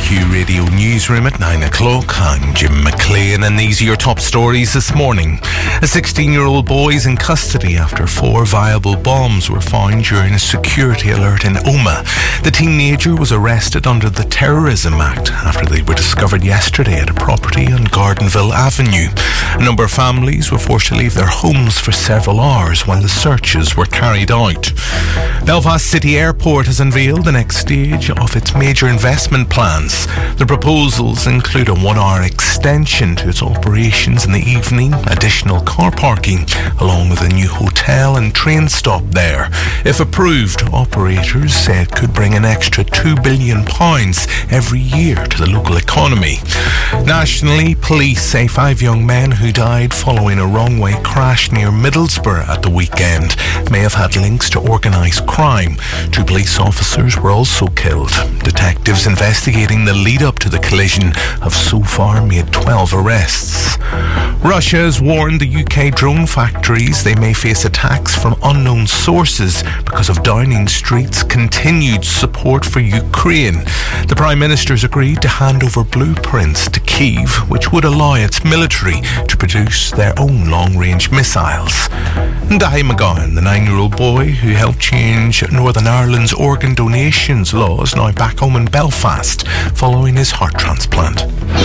Q Radio Newsroom at 9 o'clock. I'm Jim McLean and these are your top stories this morning. A 16-year-old boy is in custody after 4 viable bombs were found during a security alert in Omagh. The teenager was arrested under the Terrorism Act after they were discovered yesterday at a property on Gardenville Avenue. A number of families were forced to leave their homes for several hours while the searches were carried out. Belfast City Airport has unveiled the next stage of its major investment plans. The proposals include a 1-hour extension to its operations in the evening, additional car parking, along with a new hotel and train stop there. If approved, operators say it could bring an extra £2 billion every year to the local economy. Nationally, police say 5 young men who died following a wrong-way crash near Middlesbrough at the weekend may have had links to organised crime. 2 police officers were also killed. Detectives investigating the lead-up to the collision have so far made 12 arrests. Russia has warned the UK drone factories they may face attacks from unknown sources because of Downing Street's continued support for Ukraine. The Prime Minister's agreed to hand over blueprints to Kyiv, which would allow its military to produce their own long-range missiles. And Dahi McGowan, the 9-year-old boy who helped change Northern Ireland's organ donations laws, now back home in Belfast following his heart transplant.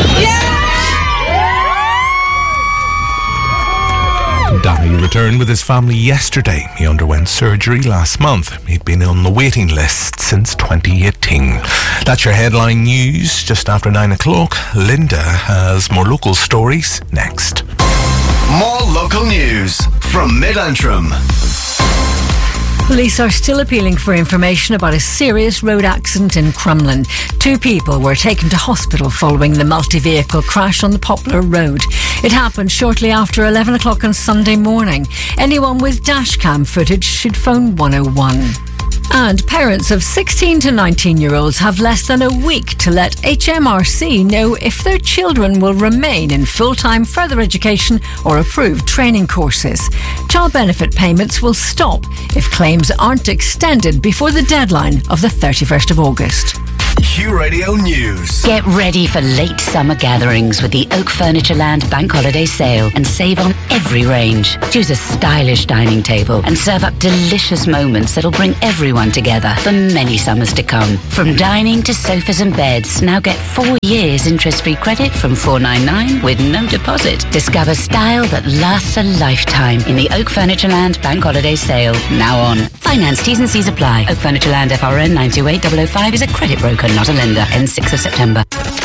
Dahi returned with his family yesterday. He underwent surgery last month. He'd been on the waiting list since 2018. That's your headline news. Just after 9 o'clock, Linda has more local stories next. More local news from Mid-Antrim. Police are still appealing for information about a serious road accident in Crumlin. 2 people were taken to hospital following the multi-vehicle crash on the Poplar Road. It happened shortly after 11 o'clock on Sunday morning. Anyone with dashcam footage should phone 101. And parents of 16 to 19-year-olds have less than a week to let HMRC know if their children will remain in full-time further education or approved training courses. Child benefit payments will stop if claims aren't extended before the deadline of the 31st of August. Q Radio News. Get ready for late summer gatherings with the Oak Furniture Land Bank Holiday Sale and save on every range. Choose a stylish dining table and serve up delicious moments that'll bring everyone together for many summers to come. From dining to sofas and beds, now get 4 years interest-free credit from $499 with no deposit. Discover style that lasts a lifetime in the Oak Furniture Land Bank Holiday Sale, now on. Finance T's and C's apply. Oak Furniture Land FRN 928005 is a credit broker, not a lender. Ends 6th of September.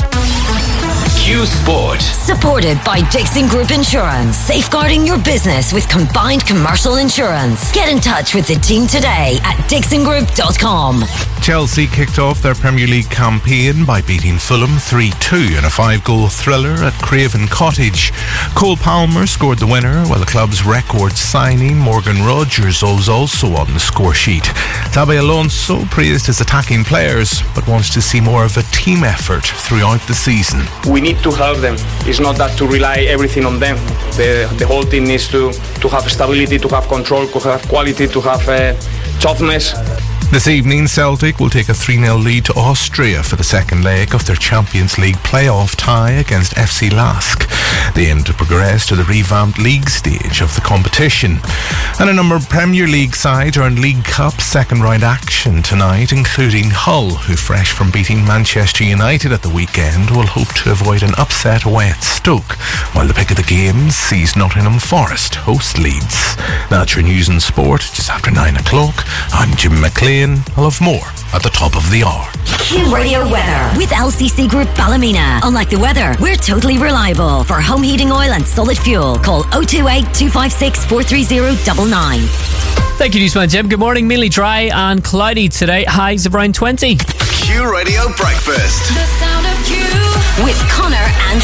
Q Sport. Supported by Dixon Group Insurance. Safeguarding your business with combined commercial insurance. Get in touch with the team today at dixongroup.com. Chelsea kicked off their Premier League campaign by beating Fulham 3-2 in a 5-goal thriller at Craven Cottage. Cole Palmer scored the winner, while the club's record signing Morgan Rogers was also on the score sheet. Xabi Alonso praised his attacking players, but wants to see more of a team effort throughout the season. We need to help them. It's not that to rely everything on them. The whole team needs to have stability, to have control, to have quality, to have toughness. This evening, Celtic will take a 3-0 lead to Austria for the second leg of their Champions League playoff tie against FC Lask. They aim to progress to the revamped league stage of the competition. And a number of Premier League sides are in League Cup second-round action tonight, including Hull, who, fresh from beating Manchester United at the weekend, will hope to avoid an upset away at Stoke, while the pick of the game sees Nottingham Forest host Leeds. That's your news and sport just after 9 o'clock. I'm Jim McLean. I'll have more at the top of the hour. Q Radio Weather with LCC Group Ballymena. Unlike the weather, we're totally reliable. For home heating oil and solid fuel, call 028 256 43099. Thank you, Newsman Jim. Good morning. Mainly dry and cloudy today. Highs of around 20. Q Radio Breakfast. The sound of Q with Connor and